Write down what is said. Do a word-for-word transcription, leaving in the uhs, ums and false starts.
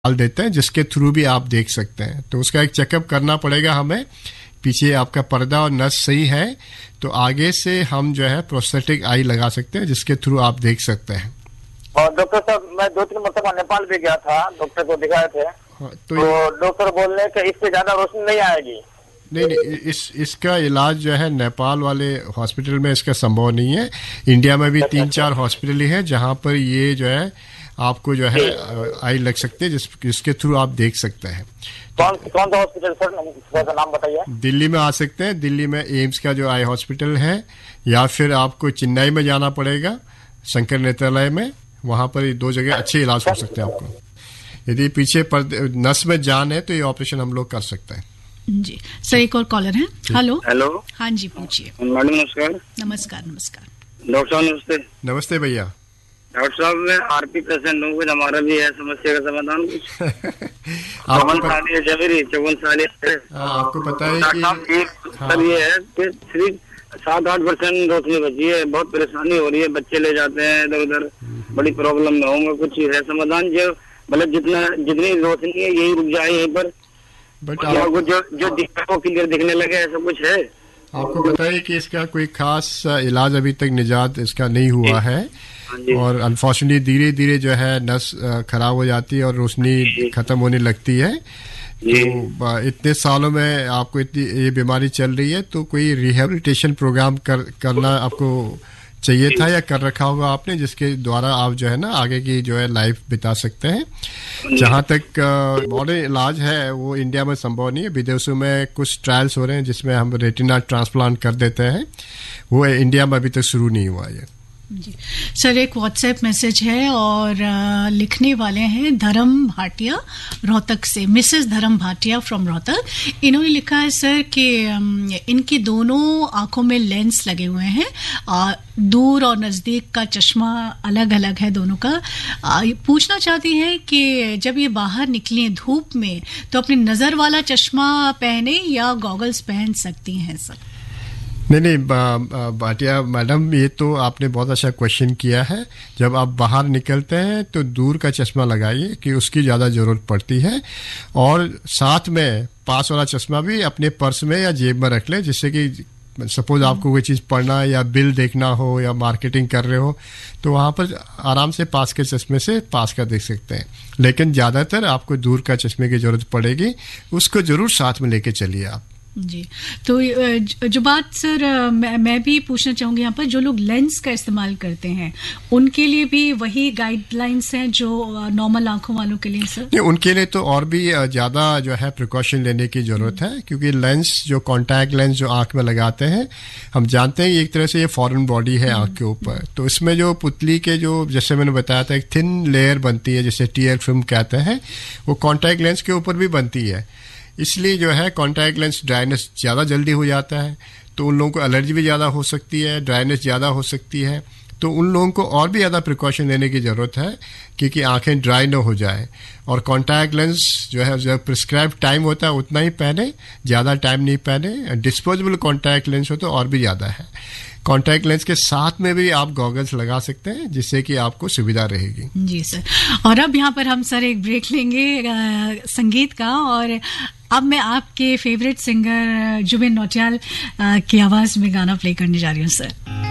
डाल देते हैं जिसके थ्रू भी आप देख सकते हैं। तो उसका एक चेकअप करना पड़ेगा हमें, पीछे आपका पर्दा और नस सही है तो आगे से हम जो है प्रोस्थेटिक आई लगा सकते हैं जिसके थ्रू आप देख सकते हैं। और डॉक्टर साहब मैं दो तीन मतलब नेपाल भी गया था, डॉक्टर को दिखाए थे। हाँ, तो, तो डॉक्टर बोल रहे कि इससे ज्यादा रोशनी नहीं आएगी। नहीं नहीं इस इसका इलाज जो है नेपाल वाले हॉस्पिटल में इसका संभव नहीं है। इंडिया में भी तीन चार हॉस्पिटल है जहाँ पर ये जो है आपको जो है आई लग सकते हैं जिस जिसके थ्रू आप देख सकते हैं। कौन कौन सा हॉस्पिटल सर, थोड़ा सा नाम बताइए। दिल्ली में आ सकते हैं, दिल्ली में एम्स का जो आई हॉस्पिटल है, या फिर आपको चेन्नई में जाना पड़ेगा शंकर नेत्रालय में, वहाँ पर दो जगह अच्छे इलाज हो सकते हैं आपको। यदि पीछे पर नस में जान है तो ये ऑपरेशन हम लोग कर सकते हैं। जी सर, एक और कॉलर है। हेलो हेलो हाँ जी पूछिए। मैडम नमस्कार। नमस्कार नमस्कार। डॉक्टर साहब नमस्ते। नमस्ते भैया। डॉक्टर साहब मैं आरपी पेशेंट हूँ, कुछ हमारा भी है समस्या का समाधान कुछ। चौवन साल ये जबरी चौवन साल आपको पता है कि सर ये है कि सिर्फ सात आठ परसेंट रोशनी बची है, बहुत परेशानी हो रही है, बच्चे ले जाते हैं इधर उधर, बड़ी प्रॉब्लम में होंगे। कुछ है समाधान जो मतलब जितना जितनी रोशनी है यही रुक जाए यहीं पर, बट आपको जो जो दिखता है क्लियर दिखने लगे, ऐसा कुछ है? आपको पता है कि इसका कोई खास इलाज अभी तक निजात इसका नहीं हुआ है, और अनफॉर्चुनेटली धीरे धीरे जो है नस खराब हो जाती है और रोशनी खत्म होने लगती है। तो इतने सालों में आपको इतनी ये बीमारी चल रही है तो कोई रिहेबिलिटेशन प्रोग्राम कर करना आपको चाहिए था या कर रखा होगा आपने, जिसके द्वारा आप जो है ना आगे की जो है लाइफ बिता सकते हैं। जहाँ तक मॉडर्न इलाज है वो इंडिया में संभव नहीं है, विदेशों में कुछ ट्रायल्स हो रहे हैं जिसमें हम रेटिना ट्रांसप्लांट कर देते हैं, वो इंडिया में अभी तक शुरू नहीं हुआ है। जी सर, एक व्हाट्सएप मैसेज है और आ, लिखने वाले हैं धर्म भाटिया रोहतक से, मिसेस धर्म भाटिया फ्रॉम रोहतक। इन्होंने लिखा है सर कि इनकी दोनों आंखों में लेंस लगे हुए हैं, आ, दूर और नज़दीक का चश्मा अलग अलग है दोनों का। आ, पूछना चाहती है कि जब ये बाहर निकली धूप में तो अपनी नज़र वाला चश्मा पहने या गॉगल्स पहन सकती हैं सर? नहीं नहीं भाटिया मैडम, ये तो आपने बहुत अच्छा क्वेश्चन किया है। जब आप बाहर निकलते हैं तो दूर का चश्मा लगाइए कि उसकी ज़्यादा ज़रूरत पड़ती है, और साथ में पास वाला चश्मा भी अपने पर्स में या जेब में रख लें, जिससे कि सपोज आपको कोई चीज़ पढ़ना या बिल देखना हो या मार्केटिंग कर रहे हो तो वहाँ पर आराम से पास के चश्मे से पास का देख सकते हैं। लेकिन ज़्यादातर आपको दूर का चश्मे की ज़रूरत पड़ेगी, उसको ज़रूर साथ में लेके चलिए आप। जी, तो जो बात सर मैं, मैं भी पूछना चाहूँगी यहाँ पर, जो लोग लेंस का इस्तेमाल करते हैं उनके लिए भी वही गाइडलाइंस हैं जो नॉर्मल आंखों वालों के लिए सर? नहीं, उनके लिए तो और भी ज़्यादा जो है प्रिकॉशन लेने की ज़रूरत है, क्योंकि लेंस जो कॉन्टैक्ट लेंस जो आँख में लगाते हैं, हम जानते हैं एक तरह से ये फॉरेन बॉडी है आँख के ऊपर, तो इसमें जो पुतली के जो जैसे मैंने बताया था एक थिन लेयर बनती है जिसे टीयर फिल्म कहते हैं, वो कॉन्टैक्ट लेंस के ऊपर भी बनती है। इसलिए जो है कॉन्टैक्ट लेंस ड्राइनेस ज़्यादा जल्दी हो जाता है, तो उन लोगों को एलर्जी भी ज़्यादा हो सकती है, ड्राइनेस ज़्यादा हो सकती है, तो उन लोगों को और भी ज़्यादा प्रिकॉशन लेने की ज़रूरत है क्योंकि आंखें ड्राई ना हो जाए। और कॉन्टैक्ट लेंस जो है जब प्रिस्क्राइब टाइम होता है उतना ही पहने, ज़्यादा टाइम नहीं पहने। डिस्पोजेबल कॉन्टैक्ट लेंस हो तो और भी ज़्यादा है। कॉन्टैक्ट लेंस के साथ में भी आप गॉगल्स लगा सकते हैं जिससे कि आपको सुविधा रहेगी। जी सर, और अब यहाँ पर हम सर एक ब्रेक लेंगे आ, संगीत का, और अब मैं आपके फेवरेट सिंगर जुबिन नौटियाल की आवाज़ में गाना प्ले करने जा रही हूँ सर।